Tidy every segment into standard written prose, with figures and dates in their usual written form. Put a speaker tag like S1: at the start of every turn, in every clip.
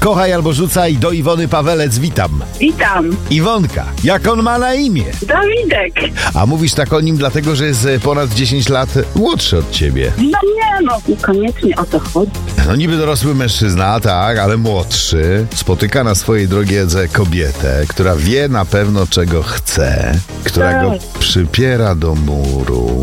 S1: Kochaj albo rzucaj do Iwony Pawelec, witam.
S2: Witam.
S1: Iwonka, jak on ma na imię?
S2: Dawidek.
S1: A mówisz tak o nim dlatego, że jest ponad 10 lat młodszy od ciebie.
S2: No nie, niekoniecznie o to chodzi.
S1: No niby dorosły mężczyzna, tak, ale młodszy. Spotyka na swojej drodze kobietę, która wie na pewno czego chce, która go przypiera do muru,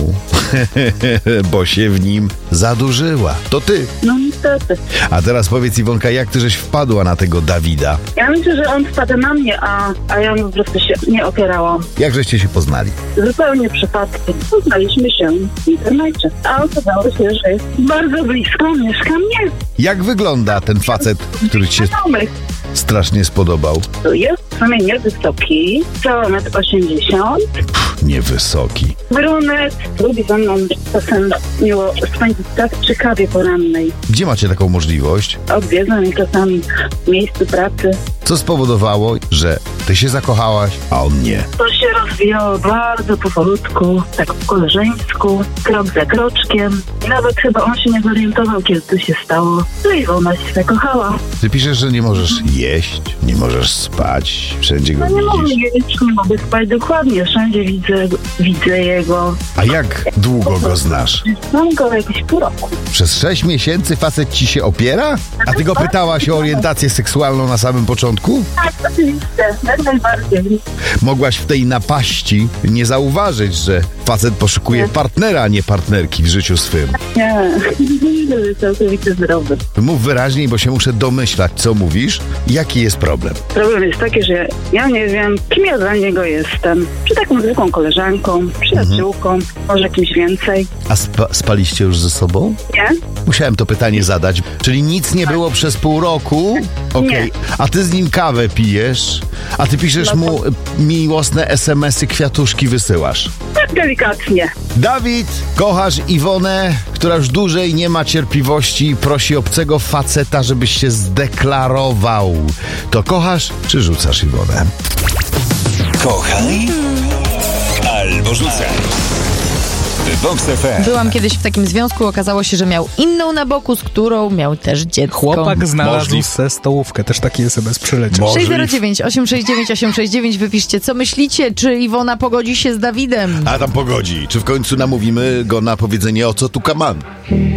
S1: bo się w nim zadłużyła. To ty.
S2: No niestety.
S1: A teraz powiedz, Iwonka, jak ty żeś wpadła na tego Dawida?
S2: Ja myślę, że on wpadł na mnie, a ja po prostu się nie opierałam.
S1: Jak żeście się poznali?
S2: Zupełnie przypadkiem. Poznaliśmy się w internecie. A okazało się, że jest bardzo blisko, mieszka mnie.
S1: Jak wygląda ten facet, który ci się
S2: Znajomych.
S1: strasznie spodobał?
S2: Jest w sumie niewysoki, cały 1,80 m.
S1: Niewysoki.
S2: Brunet, lubi ze mną czasem miło spędzić czas przy kawie porannej.
S1: Gdzie macie taką możliwość?
S2: Odwiedzam je czasami w miejscu pracy.
S1: Co spowodowało, że ty się zakochałaś, a on nie?
S2: To się rozwijało bardzo powolutku, tak po koleżeńsku, krok za kroczkiem. I nawet chyba on się nie zorientował, kiedy to się stało. No i ona się zakochała.
S1: Ty piszesz, że nie możesz jeść, nie możesz spać, wszędzie go
S2: No nie mogę
S1: widzisz.
S2: jeść, nie mogę spać dokładnie. Wszędzie widzę jego.
S1: A jak długo go znasz?
S2: Znam go jakieś pół roku.
S1: Przez 6 miesięcy facet ci się opiera? A ty go pytałaś o orientację seksualną na samym początku?
S2: Tak, oczywiście, jak najbardziej.
S1: Mogłaś w tej napaści nie zauważyć, że facet poszukuje partnera, a nie partnerki w życiu swym.
S2: Nie, jest całkowicie zdrowy.
S1: Mów wyraźniej, bo się muszę domyślać, co mówisz. Jaki jest problem?
S2: Problem jest taki, że ja nie wiem, kim ja dla niego jestem. Czy taką zwykłą koleżanką, przyjaciółką, może kimś więcej.
S1: A spaliście już ze sobą?
S2: Nie?
S1: Musiałem to pytanie zadać. Czyli nic nie było przez pół roku? Okej.
S2: Nie.
S1: A ty z nim kawę pijesz? A ty piszesz mu miłosne SMS-y, kwiatuszki wysyłasz?
S2: Tak delikatnie.
S1: Dawid, kochasz Iwonę, która już dłużej nie ma cierpliwości i prosi obcego faceta, żebyś się zdeklarował. To kochasz, czy rzucasz Iwonę?
S3: Kochaj albo rzucaj. Vox FM.
S4: Byłam kiedyś w takim związku, okazało się, że miał inną na boku, z którą miał też dziecko.
S5: Chłopak znalazł
S1: Możliw.
S5: se stołówkę, też taki SMS przyleciał.
S4: 609 869 869, wypiszcie, co myślicie, czy Iwona pogodzi się z Dawidem?
S1: A tam pogodzi. Czy w końcu namówimy go na powiedzenie, o co tu kaman?